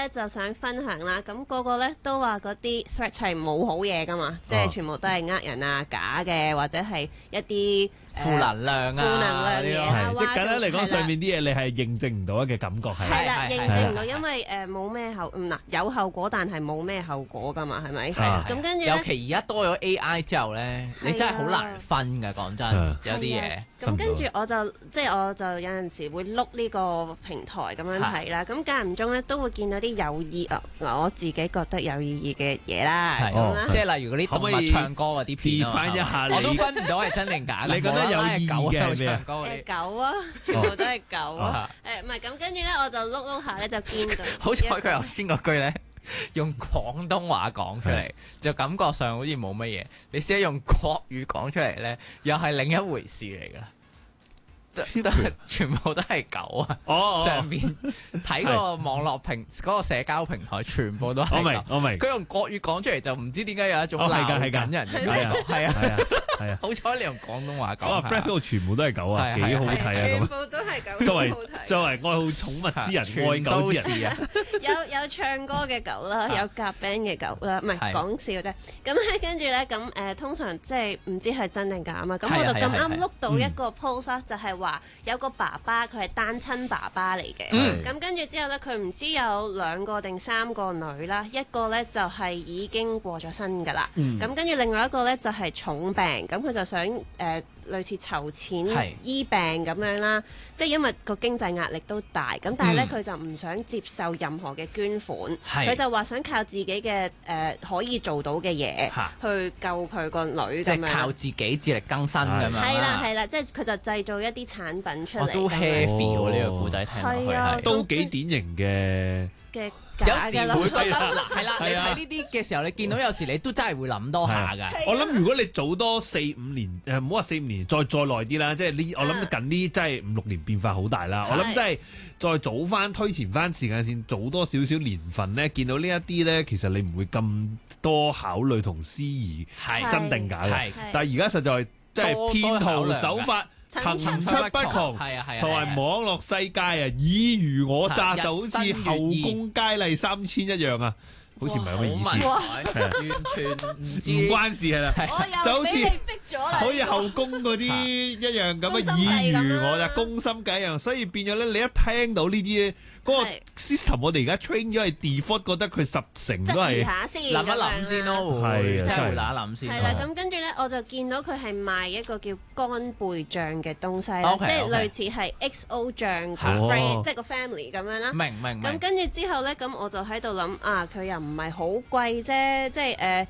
就想分享啦，咁個個咧都話嗰啲 threat 係冇好嘢噶嘛，即係全部都係人啊、假嘅或者係一啲負能量啊， 負能量嘢啊， 即係簡單嚟講，上面啲嘢你係認證唔到嘅感覺係。 係啦，認證唔到，因為冇咩有後果，但係冇咩後果噶嘛，係咪？咁跟住尤其而家多咗 AI 之後咧，你真係好難分㗎，講真，有啲嘢。 咁跟住我就有陣時會碌呢個平台咁樣睇啦，咁間唔中咧都會見到啲有意我自己覺得有意義嘅嘢啦， 即係例如嗰啲動物唱歌嗰啲片啊， 翻一下我都分唔到係真定假。 你覺得有意義嘅係咩？ 狗啊，全部都係狗啊。唔係咁，跟住咧我就碌下咧就見到。 好彩佢頭先嗰句咧用廣東話講出嚟，就感覺上好似冇乜嘢。你試下用國語講出嚟咧，又係另一回事嚟㗎。全部都係狗啊！上邊睇個網絡嗰個社交平台，全部都係狗。 我明。佢用國語講出嚟就唔知點解有一種鬧緊人嘅感覺。係啊。好彩你用廣東話講。 Fresh 嗰度全部都係狗啊，幾好睇啊！ 全部都係狗。 作為愛好寵物之人，愛狗之人啊！ 有唱歌嘅狗啦，有夾 band 嘅狗啦，唔係講笑啫。咁咧跟住咧咁通常即係唔知係真定假啊嘛。咁我就咁啱碌到一個 post 啦，就係話有個爸爸佢係單親爸爸嚟嘅。咁跟住之後咧，佢唔知有2個定3個女啦，一個咧就係已經過咗身㗎啦。咁跟住另外一個咧就係重病，咁佢就想類似籌錢醫病咁樣啦，即係因為個經濟壓力都大，咁但係咧佢就唔想接受任何嘅捐款，佢就話想靠自己嘅可以做到嘅嘢去救佢個女咁樣， 即係靠自己自力更生咁樣。 係啦，即係佢就製造一啲產品出嚟。 都 heavy 喎，呢個故仔聽落去係都幾典型嘅。 有時會覺得係啦，你睇呢啲嘅時候，你見到有時你都真係會諗多下㗎。 我諗如果你早多4-5年，唔好話4-5年，再耐啲啦，即係呢，我諗近呢真係5-6年變化好大啦。我諗真係再早翻推前翻時間線，早多少少年份咧，見到呢一啲咧，其實你唔會咁多考慮同思疑真定假嘅。但係而家實在即係騙徒手法層出不窮，同埋網絡世界啊，爾虞我詐，就好似後宮佳麗3000一樣啊！好似唔係咁嘅意思， 完全唔知， 唔關事係啦，就好似好似後宮嗰啲一樣咁嘅爾虞我詐，攻心計一樣，所以變咗咧，你一聽到呢啲咧，嗰個 system 我哋而家 train 咗係 default，覺得佢10成都係諗一諗先咯，係真係會諗一諗先。 係啦，咁跟住咧，我就見到佢係賣一個叫乾貝醬嘅東西啦，即係類似係 XO 醬 friend，即係個 family 咁樣啦。 明。 咁跟住之後咧，咁我就喺度諗啊，佢又唔係好貴啫，即係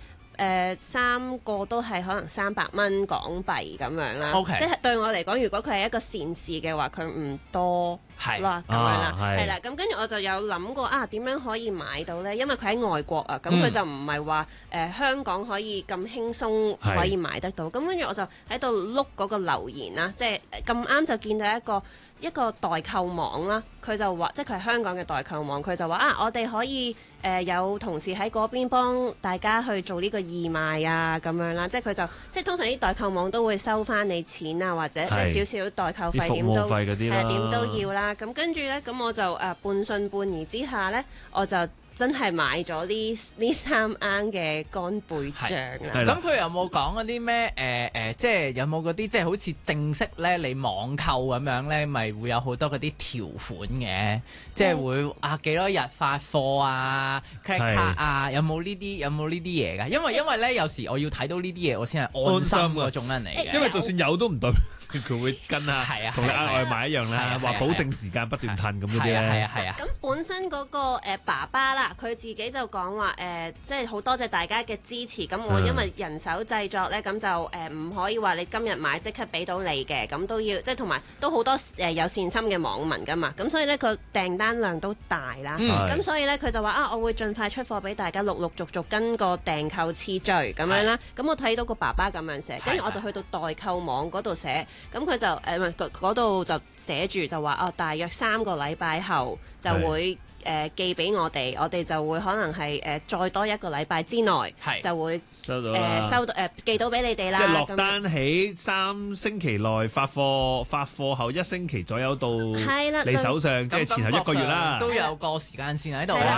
3個都係可能300蚊港幣咁樣啦。即係對我嚟講，如果佢係一個善事嘅話，佢唔多啦咁樣啦，係啦。咁跟住我就有諗過啊，點樣可以買到呢？因為佢喺外國啊，咁佢就唔係話香港可以咁輕鬆可以買得到。咁跟住我就喺度碌嗰個留言啦，即係咁啱就見到一個代購網啦，佢就話，即係佢係香港嘅代購網，佢就話啊，我哋可以有同事喺嗰邊幫大家去做呢個義賣啊咁樣啦，即係佢就即係通常啲代購網都會收翻你錢啊，或者即係少少代購費點都要啦。咁跟住咧，咁我就半信半疑之下咧，我就真係買咗呢3罌嘅乾貝醬啦。 咁佢有冇講嗰啲咩即係有冇嗰啲即係好似正式咧，你網購咁樣咧，咪會有好多嗰啲條款嘅，即係會幾多日發貨啊 credit card 啊，有冇呢啲嘢㗎？因為咧有時我要睇到呢啲嘢，我先係安心嗰種人嚟嘅。 因為就算有都唔對。佢會跟啊，同你額外買一樣啦，話保證時間不斷褪咁嗰啲咧。 咁本身嗰個爸爸啦，佢自己就講話即係好多謝大家嘅支持。咁我因為人手製作咧，咁就唔可以話你今日買即刻俾到你嘅，咁都要即係同埋都好多有善心嘅網民噶嘛。咁所以咧佢訂單量都大啦。咁所以咧佢就話啊，我會盡快出貨俾大家，陸續跟個訂購次序咁樣啦。咁我睇到個爸爸咁樣寫，跟住我就去到代購網嗰度寫。咁佢就嗰度就寫住就話大約3個禮拜後就會寄俾我哋就會可能係再多1個禮拜之內就會收到寄到俾你哋啦。 即係落單起3星期內發貨後1星期左右到你手上，即係前後1個月啦。 都有個時間線喺度。 係啦，